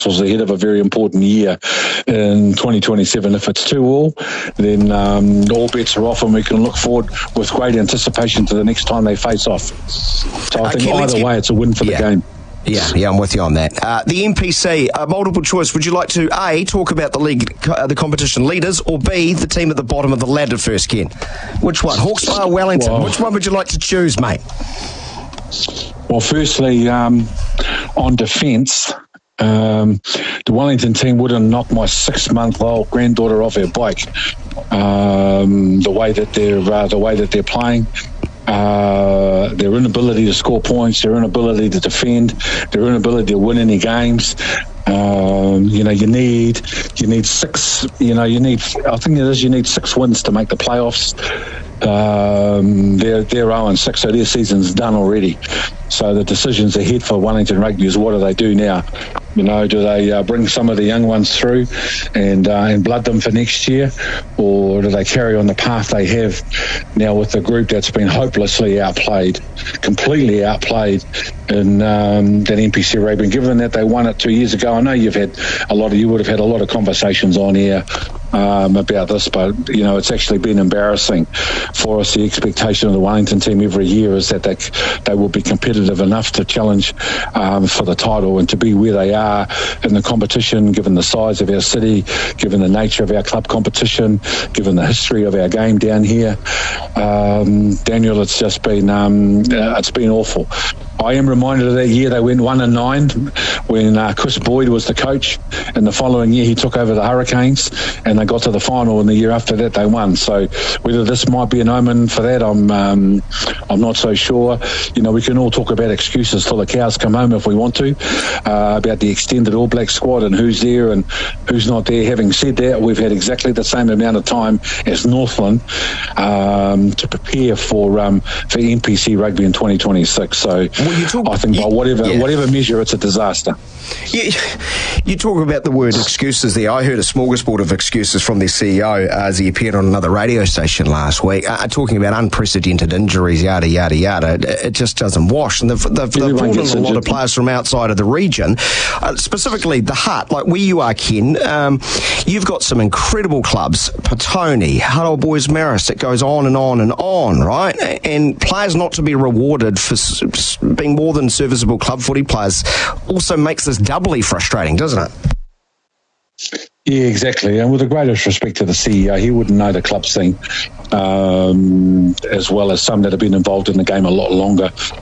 ahead of a very important year in 2027. If it's 2-2, then all bets are off, and we can look forward with great anticipation to the next time they face off. So I think either way, it's a win for the game. Yeah, I'm with you on that. The NPC, multiple choice. Would you like to A, talk about the league, the competition leaders, or B, the team at the bottom of the ladder first, Ken? Which one? Hawke's Bay or Wellington? Which one would you like to choose, mate? Well, firstly, on defence, the Wellington team wouldn't knock my 6-month-old granddaughter off her bike. The way that they're playing. Their inability to score points, their inability to defend, their inability to win any games. You need 6. You need 6 wins to make the playoffs. They're 0-6, so their season's done already. So the decisions ahead for Wellington Rugby is, what do they do now? Do they bring some of the young ones through and blood them for next year, or do they carry on the path they have now with the group that's been hopelessly completely outplayed in that NPC Rugby? And given that they won it 2 years ago, I know you would have had a lot of conversations on air about this, but it's actually been embarrassing for us. The expectation of the Wellington team every year is that they will be competitive enough to challenge for the title and to be where they are in the competition, given the size of our city, given the nature of our club competition, given the history of our game down here. Daniel, it's just been it's been awful. I am reminded of that year they went 1-9 when Chris Boyd was the coach, and the following year he took over the Hurricanes and they got to the final, and the year after that they won. So whether this might be an omen for that, I'm not so sure. We can all talk about excuses till the cows come home if we want to, about the extended All Black squad and who's there and who's not there. Having said that, we've had exactly the same amount of time as Northland to prepare for NPC Rugby in 2026. So I think by whatever measure, it's a disaster. You talk about the word excuses there. I heard a smorgasbord of excuses from their CEO as he appeared on another radio station last week, talking about unprecedented injuries, yada, yada, yada. It just doesn't wash. And they've brought in a lot of players from outside of the region, specifically the Hutt, like where you are, Ken. You've got some incredible clubs, Petone, Hutt Old Boys Marist. It goes on and on and on, right? And players not to be rewarded for being more than serviceable club footy players also makes this doubly frustrating, doesn't it? Yeah, exactly. And with the greatest respect to the CEO, he wouldn't know the club scene as well as some that have been involved in the game a lot longer.